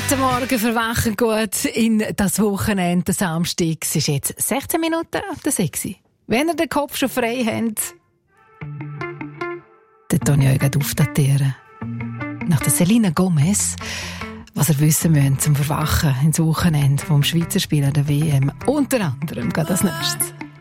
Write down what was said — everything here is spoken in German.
Guten Morgen, verwachen gut in das Wochenende, der Samstag. Es ist jetzt 16 Minuten ab der 6. Wenn ihr den Kopf schon frei habt, dann tue ich euch gerade aufdatieren. Nach der Selena Gomez, was ihr wissen müsst zum Verwachen ins Wochenende vom Schweizer Spiel an der WM. Unter anderem geht das nächstes.